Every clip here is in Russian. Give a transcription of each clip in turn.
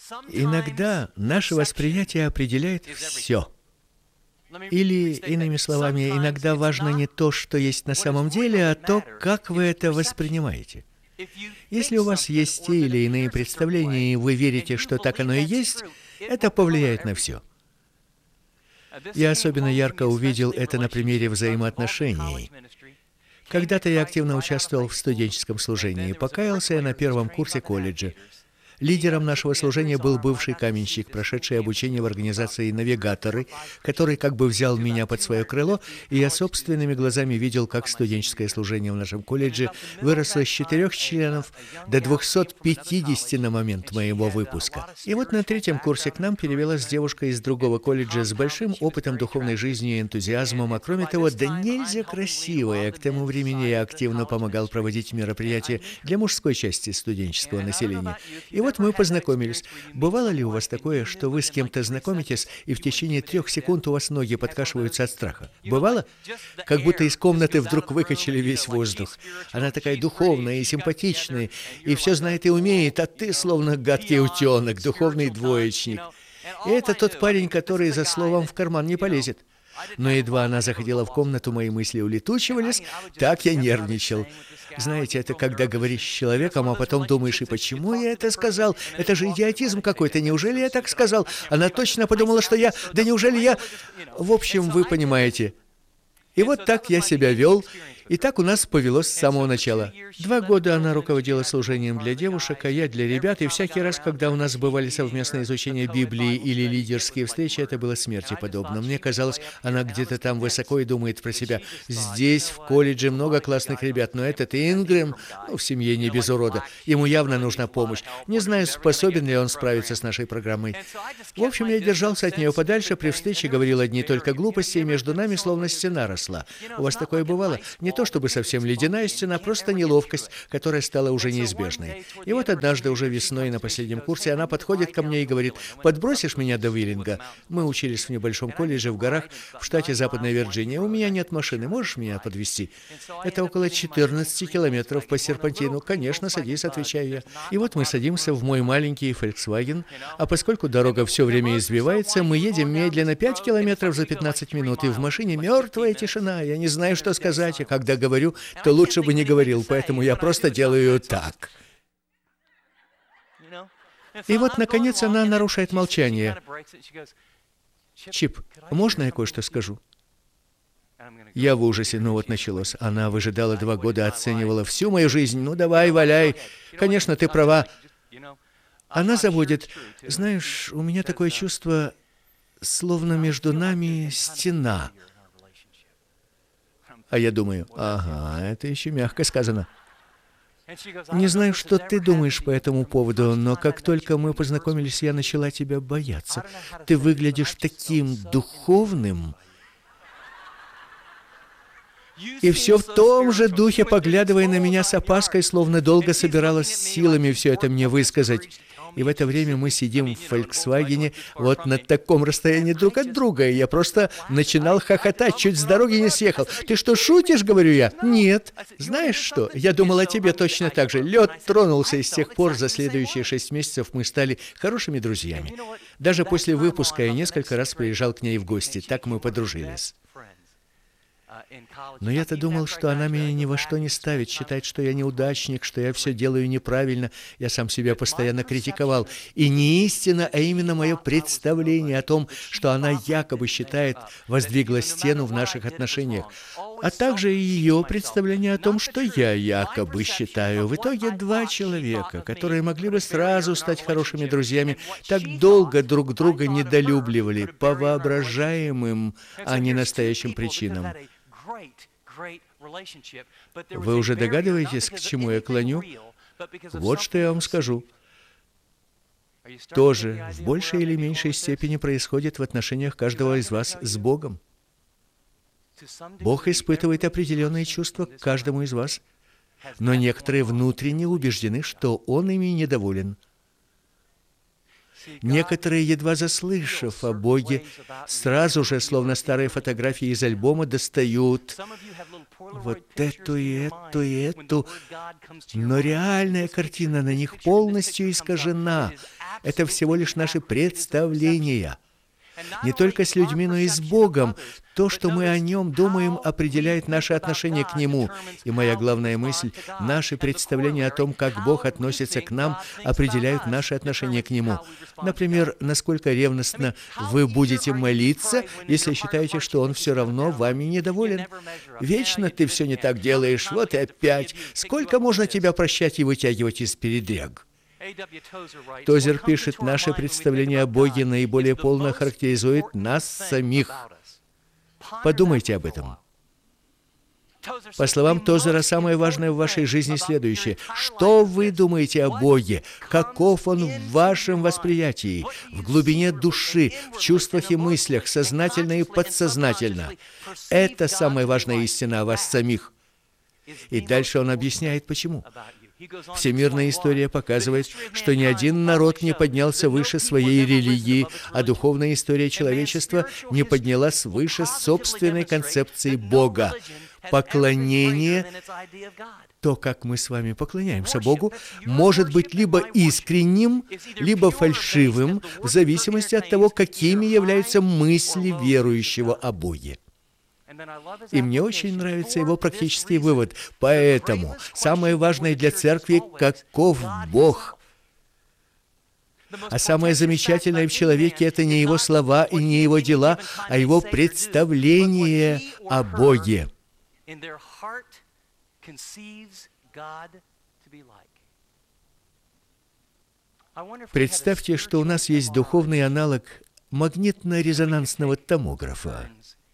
Иногда наше восприятие определяет все. Или, иными словами, иногда важно не то, что есть на самом деле, а то, как вы это воспринимаете. Если у вас есть те или иные представления, и вы верите, что так оно и есть, это повлияет на все. Я особенно ярко увидел это на примере взаимоотношений. Когда-то я активно участвовал в студенческом служении. Покаялся я на первом курсе колледжа. Лидером нашего служения был бывший каменщик, прошедший обучение в организации «Навигаторы», который как бы взял меня под свое крыло, и я собственными глазами видел, как студенческое служение в нашем колледже выросло с 4 членов до 250 на момент моего выпуска. И вот на третьем курсе к нам перевелась девушка из другого колледжа с большим опытом духовной жизни и энтузиазмом, а кроме того, да нельзя красивая. К тому времени я активно помогал проводить мероприятия для мужской части студенческого населения. И вот мы познакомились. Бывало ли у вас такое, что вы с кем-то знакомитесь, и в течение 3 секунд у вас ноги подкашиваются от страха? Бывало? Как будто из комнаты вдруг выкачали весь воздух. Она такая духовная и симпатичная, и все знает и умеет, а ты словно гадкий утенок, духовный двоечник. И это тот парень, который за словом в карман не полезет. Но едва она заходила в комнату, мои мысли улетучивались, так я нервничал. Знаете, это когда говоришь с человеком, а потом думаешь, и почему я это сказал? Это же идиотизм какой-то, неужели я так сказал? Она точно подумала, что я... Да неужели я... В общем, вы понимаете. И вот так я себя вел, и так у нас повелось с самого начала. 2 года она руководила служением для девушек, а я для ребят, и всякий раз, когда у нас бывали совместные изучения Библии или лидерские встречи, это было смерти подобно. Мне казалось, она где-то там высоко и думает про себя. Здесь, в колледже, много классных ребят, но этот Ингрэм, в семье не без урода, ему явно нужна помощь. Не знаю, способен ли он справиться с нашей программой. В общем, я держался от нее подальше, при встрече говорил одни только глупости, и между нами словно стена росла. У вас такое бывало? Не то чтобы совсем ледяная стена, просто неловкость, которая стала уже неизбежной. И вот однажды, уже весной на последнем курсе, она подходит ко мне и говорит: «Подбросишь меня до Уиллинга? Мы учились в небольшом колледже в горах в штате Западная Вирджиния. У меня нет машины, можешь меня подвезти?» Это около 14 километров по серпантину. «Конечно, садись», отвечаю я. И вот мы садимся в мой маленький Volkswagen, а поскольку дорога все время извивается, мы едем медленно 5 километров за 15 минут, и в машине мертвая тишина. Я не знаю, что сказать, а когда говорю, то лучше бы не говорил, поэтому я просто делаю так. И вот, наконец, она нарушает молчание. «Чип, можно я кое-что скажу?» Я в ужасе, вот началось. Она выжидала 2 года, оценивала всю мою жизнь. «Ну, давай, валяй. Конечно, ты права». Она заводит. «Знаешь, у меня такое чувство, словно между нами стена». А я думаю, ага, это еще мягко сказано. «Не знаю, что ты думаешь по этому поводу, но как только мы познакомились, я начала тебя бояться. Ты выглядишь таким духовным». И все в том же духе, поглядывая на меня с опаской, словно долго собиралась силами все это мне высказать. И в это время мы сидим в «Фольксвагене» вот на таком расстоянии друг от друга, и я просто начинал хохотать, чуть с дороги не съехал. «Ты что, шутишь?» — говорю я. «Нет. Знаешь что? Я думал о тебе точно так же. Лед тронулся, и с тех пор за следующие 6 месяцев мы стали хорошими друзьями. Даже после выпуска я несколько раз приезжал к ней в гости. Так мы подружились». Но я-то думал, что она меня ни во что не ставит, считает, что я неудачник, что я все делаю неправильно. Я сам себя постоянно критиковал. И не истина, а именно мое представление о том, что она якобы считает, воздвигла стену в наших отношениях. А также и ее представление о том, что я якобы считаю. В итоге 2 человека, которые могли бы сразу стать хорошими друзьями, так долго друг друга недолюбливали по воображаемым, а не настоящим причинам. Вы уже догадываетесь, к чему я клоню? Вот что я вам скажу. Тоже в большей или меньшей степени происходит в отношениях каждого из вас с Богом. Бог испытывает определенные чувства к каждому из вас, но некоторые внутренне убеждены, что Он ими недоволен. Некоторые, едва заслышав о Боге, сразу же, словно старые фотографии из альбома, достают вот эту и эту и эту, но реальная картина на них полностью искажена. Это всего лишь наши представления. Не только с людьми, но и с Богом. То, что мы о Нем думаем, определяет наше отношение к Нему. И моя главная мысль, наши представления о том, как Бог относится к нам, определяют наше отношение к Нему. Например, насколько ревностно вы будете молиться, если считаете, что Он все равно вами недоволен. Вечно ты все не так делаешь, вот и опять. Сколько можно тебя прощать и вытягивать из передряг? Тозер пишет, наше представление о Боге наиболее полно характеризует нас самих. Подумайте об этом. По словам Тозера, самое важное в вашей жизни следующее. Что вы думаете о Боге? Каков Он в вашем восприятии? В глубине души, в чувствах и мыслях, сознательно и подсознательно. Это самая важная истина о вас самих. И дальше он объясняет, почему. Всемирная история показывает, что ни один народ не поднялся выше своей религии, а духовная история человечества не поднялась выше собственной концепции Бога. Поклонение, то, как мы с вами поклоняемся Богу, может быть либо искренним, либо фальшивым, в зависимости от того, какими являются мысли верующего о Боге. И мне очень нравится его практический вывод. Поэтому самое важное для церкви – каков Бог. А самое замечательное в человеке – это не его слова и не его дела, а его представление о Боге. Представьте, что у нас есть духовный аналог магнитно-резонансного томографа.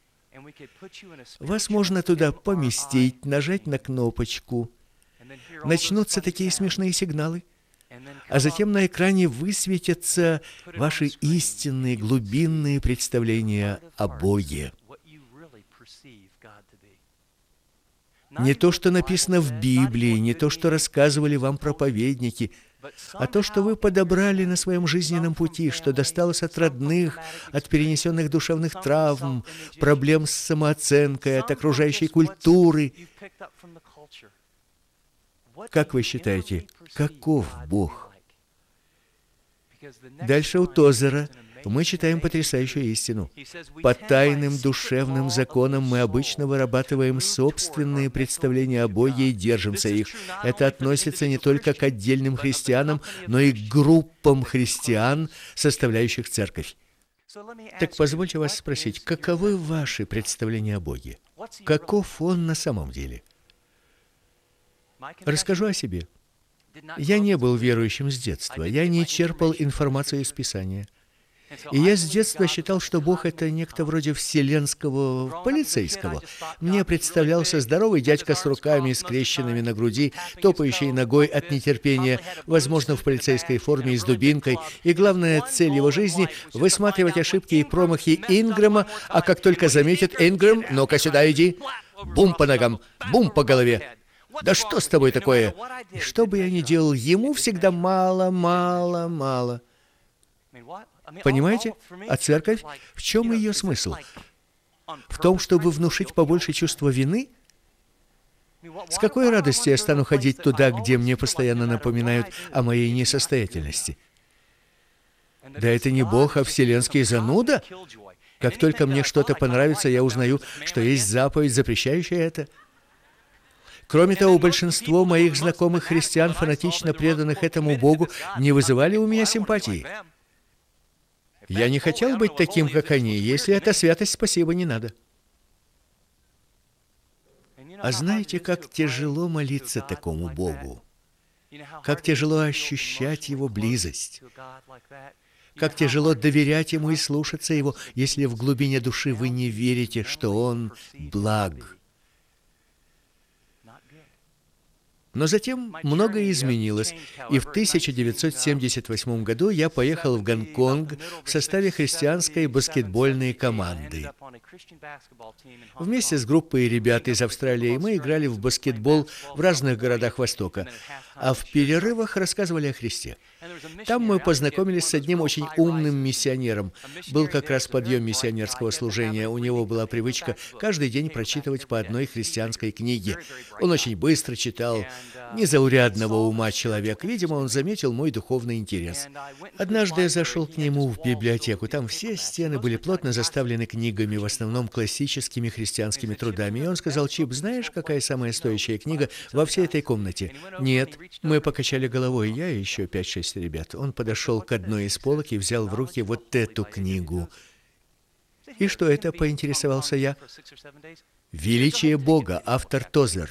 Вас можно туда поместить, нажать на кнопочку. Начнутся такие смешные сигналы, а затем на экране высветятся ваши истинные, глубинные представления о Боге. Не то, что написано в Библии, не то, что рассказывали вам проповедники, а то, что вы подобрали на своем жизненном пути, что досталось от родных, от перенесенных душевных травм, проблем с самооценкой, от окружающей культуры. Как вы считаете, каков Бог? Дальше у Тозера мы читаем потрясающую истину. По тайным душевным законам мы обычно вырабатываем собственные представления о Боге и держимся их. Это относится не только к отдельным христианам, но и к группам христиан, составляющих церковь. Так позвольте вас спросить, каковы ваши представления о Боге? Каков Он на самом деле? Расскажу о себе. Я не был верующим с детства. Я не черпал информацию из Писания. И я с детства считал, что Бог — это некто вроде вселенского полицейского. Мне представлялся здоровый дядька с руками, скрещенными на груди, топающий ногой от нетерпения, возможно, в полицейской форме и с дубинкой. И главная цель его жизни — высматривать ошибки и промахи Ингрэма, а как только заметит Ингрэм: «Ну-ка сюда иди!» Бум по ногам, бум по голове. «Да что с тобой такое?» И что бы я ни делал, ему всегда мало, мало, мало. Понимаете? А церковь? В чем ее смысл? В том, чтобы внушить побольше чувства вины? С какой радостью я стану ходить туда, где мне постоянно напоминают о моей несостоятельности? Да это не Бог, а вселенский зануда. Как только мне что-то понравится, я узнаю, что есть заповедь, запрещающая это. Кроме того, большинство моих знакомых христиан, фанатично преданных этому Богу, не вызывали у меня симпатии. Я не хотел быть таким, как они. Если это святость, спасибо, не надо. А знаете, как тяжело молиться такому Богу? Как тяжело ощущать Его близость? Как тяжело доверять Ему и слушаться Его, если в глубине души вы не верите, что Он благ. Но затем многое изменилось, и в 1978 году я поехал в Гонконг в составе христианской баскетбольной команды. Вместе с группой ребят из Австралии мы играли в баскетбол в разных городах Востока, а в перерывах рассказывали о Христе. Там мы познакомились с одним очень умным миссионером. Был как раз подъем миссионерского служения. У него была привычка каждый день прочитывать по одной христианской книге. Он очень быстро читал, незаурядного ума человек. Видимо, он заметил мой духовный интерес. Однажды я зашел к нему в библиотеку. Там все стены были плотно заставлены книгами, в основном классическими христианскими трудами. И он сказал: «Чип, знаешь, какая самая стоящая книга во всей этой комнате?» «Нет». Мы покачали головой, я и еще 5-6 ребят. Он подошел к одной из полок и взял в руки вот эту книгу. «И что это?» — поинтересовался я. «Величие Бога», автор Тозер.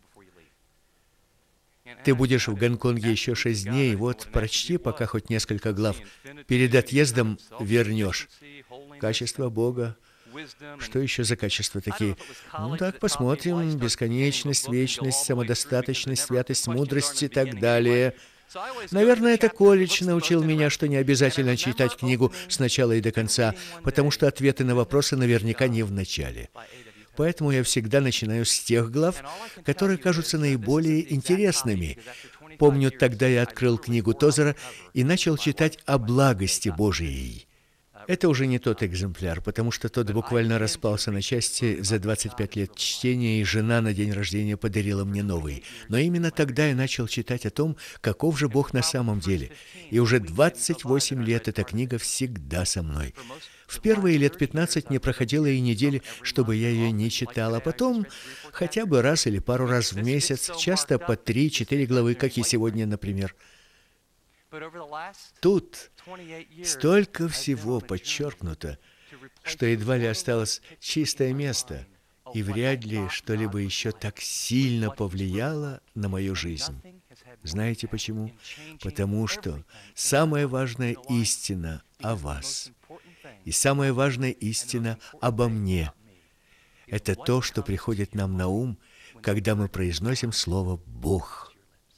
Ты будешь в Гонконге еще 6 дней, вот прочти пока хоть несколько глав. Перед отъездом вернешь. Качество Бога. Что еще за качества такие? Ну так, посмотрим. Бесконечность, вечность, самодостаточность, святость, мудрость и так далее. Наверное, это колледж научил меня, что не обязательно читать книгу с начала и до конца, потому что ответы на вопросы наверняка не в начале. Поэтому я всегда начинаю с тех глав, которые кажутся наиболее интересными. Помню, тогда я открыл книгу Тозера и начал читать о благости Божией. Это уже не тот экземпляр, потому что тот буквально распался на части за 25 лет чтения, и жена на день рождения подарила мне новый. Но именно тогда я начал читать о том, каков же Бог на самом деле. И уже 28 лет эта книга всегда со мной. В первые лет 15 не проходило и недели, чтобы я ее не читал, а потом хотя бы раз или пару раз в месяц, часто по 3-4 главы, как и сегодня, например. Тут столько всего подчеркнуто, что едва ли осталось чистое место, и вряд ли что-либо еще так сильно повлияло на мою жизнь. Знаете почему? Потому что самая важная истина о вас и самая важная истина обо мне — это то, что приходит нам на ум, когда мы произносим слово «Бог».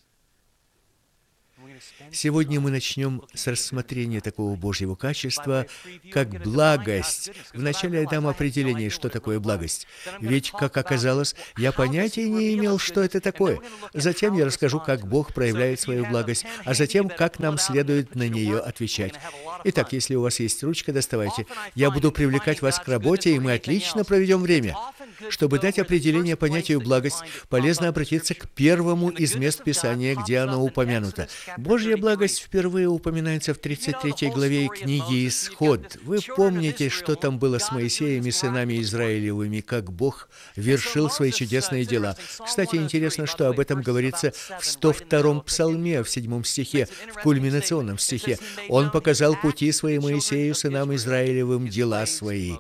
Сегодня мы начнем с рассмотрения такого Божьего качества, как благость. Вначале я дам определение, что такое благость. Ведь, как оказалось, я понятия не имел, что это такое. Затем я расскажу, как Бог проявляет свою благость, а затем, как нам следует на нее отвечать. Итак, если у вас есть ручка, доставайте. Я буду привлекать вас к работе, и мы отлично проведем время. Чтобы дать определение понятию благость, полезно обратиться к первому из мест Писания, где оно упомянуто. Божья благость впервые упоминается в 33 главе книги «Исход». Вы помните, что там было с Моисеем и сынами Израилевыми, как Бог вершил свои чудесные дела. Кстати, интересно, что об этом говорится в 102-м псалме, в 7 стихе, в кульминационном стихе. «Он показал пути свои Моисею, сынам Израилевым, дела свои».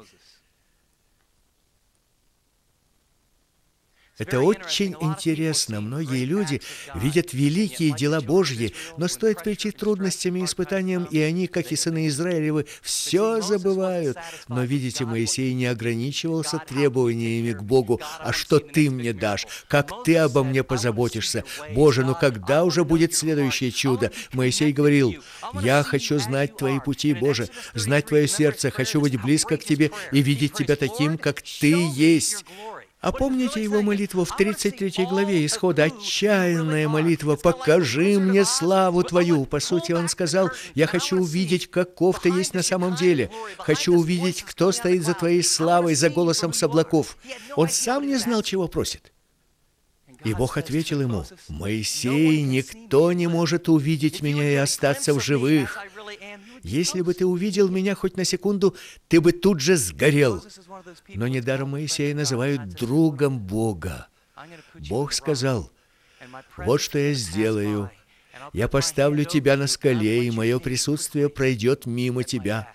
Это очень интересно. Многие люди видят великие дела Божьи, но стоит прийти трудностям и испытаниям, и они, как и сыны Израилевы, все забывают. Но, видите, Моисей не ограничивался требованиями к Богу: «А что ты мне дашь? Как ты обо мне позаботишься? Боже, ну когда уже будет следующее чудо?» Моисей говорил: «Я хочу знать твои пути, Боже, знать твое сердце, хочу быть близко к тебе и видеть тебя таким, как ты есть». А помните его молитву в 33 главе Исхода? Отчаянная молитва: «Покажи мне славу Твою». По сути, он сказал: «Я хочу увидеть, каков Ты есть на самом деле. Хочу увидеть, кто стоит за Твоей славой, за голосом с облаков». Он сам не знал, чего просит. И Бог ответил ему: «Моисей, никто не может увидеть меня и остаться в живых. Если бы ты увидел меня хоть на секунду, ты бы тут же сгорел». Но недаром Моисея называют другом Бога. Бог сказал: «Вот что я сделаю. Я поставлю тебя на скале, и мое присутствие пройдет мимо тебя.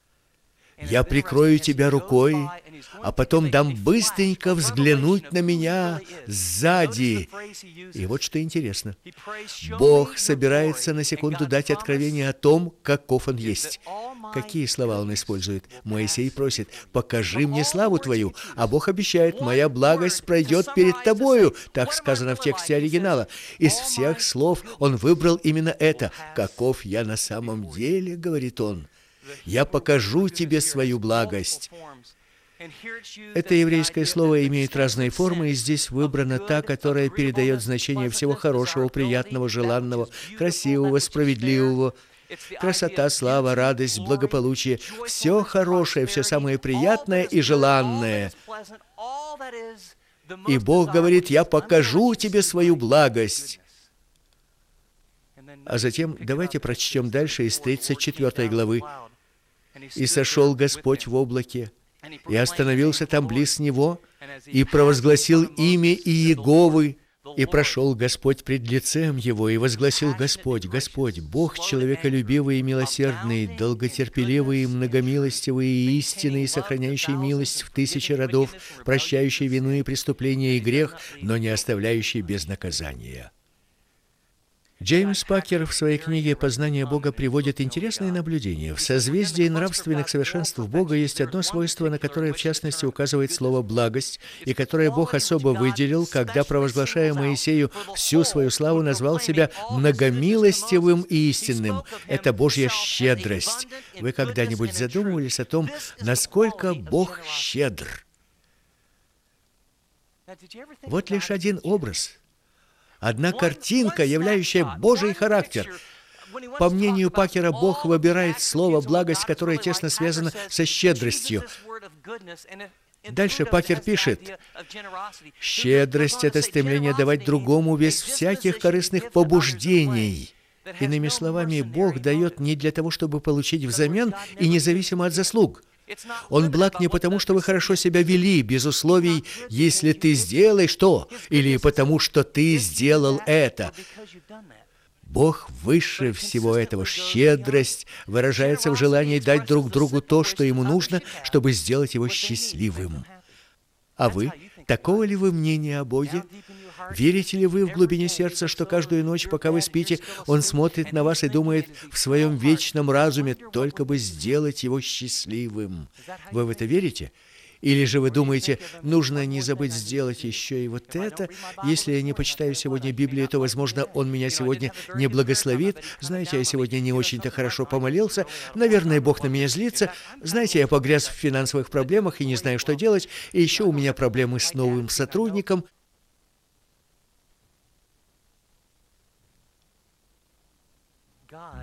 Я прикрою тебя рукой, а потом дам быстренько взглянуть на меня сзади». И вот что интересно. Бог собирается на секунду дать откровение о том, каков Он есть. Какие слова Он использует? Моисей просит: «Покажи мне славу Твою», а Бог обещает: «Моя благость пройдет перед тобою». Так сказано в тексте оригинала. Из всех слов Он выбрал именно это. «Каков я на самом деле», — говорит Он. «Я покажу тебе свою благость». Это еврейское слово имеет разные формы, и здесь выбрана та, которая передает значение всего хорошего, приятного, желанного, красивого, справедливого. Красота, слава, радость, благополучие — все хорошее, все самое приятное и желанное. И Бог говорит: «Я покажу тебе свою благость». А затем давайте прочтем дальше из 34 главы. «И сошел Господь в облаке, и остановился там близ него, и провозгласил имя Иеговы, и прошел Господь пред лицем его, и возгласил Господь: Господь, Бог человеколюбивый и милосердный, долготерпеливый и многомилостивый и истинный, и сохраняющий милость в 1000 родов, прощающий вину и преступление и грех, но не оставляющий без наказания». Джеймс Пакер в своей книге «Познание Бога» приводит интересные наблюдения. В созвездии нравственных совершенств Бога есть одно свойство, на которое, в частности, указывает слово «благость», и которое Бог особо выделил, когда, провозглашая Моисею всю свою славу, назвал себя многомилостивым и истинным. Это Божья щедрость. Вы когда-нибудь задумывались о том, насколько Бог щедр? Вот лишь один образ. Одна картинка, являющая Божий характер. По мнению Пакера, Бог выбирает слово «благость», которое тесно связано со щедростью. Дальше Пакер пишет: «Щедрость — это стремление давать другому без всяких корыстных побуждений». Иными словами, Бог дает не для того, чтобы получить взамен, и независимо от заслуг. Он благ не потому, что вы хорошо себя вели, без условий, если ты сделаешь то, или потому, что ты сделал это. Бог выше всего этого. Щедрость выражается в желании дать друг другу то, что ему нужно, чтобы сделать его счастливым. А вы? Такого ли вы мнения о Боге? Верите ли вы в глубине сердца, что каждую ночь, пока вы спите, Он смотрит на вас и думает в своем вечном разуме, только бы сделать его счастливым? Вы в это верите? Или же вы думаете, нужно не забыть сделать еще и вот это? Если я не почитаю сегодня Библию, то, возможно, Он меня сегодня не благословит. Знаете, я сегодня не очень-то хорошо помолился. Наверное, Бог на меня злится. Знаете, я погряз в финансовых проблемах и не знаю, что делать. И еще у меня проблемы с новым сотрудником.